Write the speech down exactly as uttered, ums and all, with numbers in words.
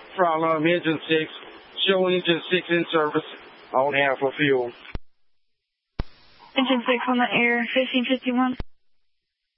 Problem, engine six. Show engine six in service on half of fuel. Engine six on the air, fifteen fifty-one.